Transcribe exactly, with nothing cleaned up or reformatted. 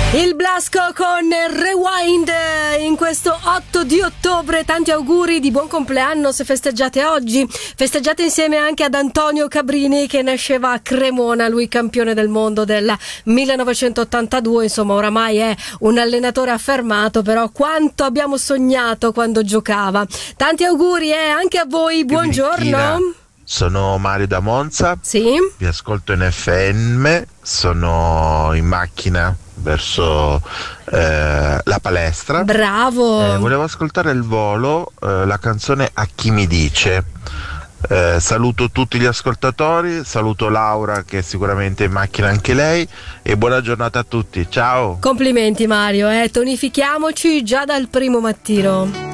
Il Blasco con Rewind in questo otto di ottobre. Tanti auguri di buon compleanno se festeggiate oggi. Festeggiate insieme anche ad Antonio Cabrini, che nasceva a Cremona, lui campione del mondo del millenovecentottantadue. Insomma, oramai è un allenatore affermato, però quanto abbiamo sognato quando giocava. Tanti auguri eh, anche a voi, buongiorno. Sono Mario da Monza, sì. Vi ascolto in F M, sono in macchina verso eh, la palestra. Bravo. Eh, volevo ascoltare al volo eh, la canzone A chi mi dice. Eh, saluto tutti gli ascoltatori, saluto Laura che è sicuramente in macchina anche lei, e buona giornata a tutti, ciao. Complimenti Mario, eh, tonifichiamoci già dal primo mattino.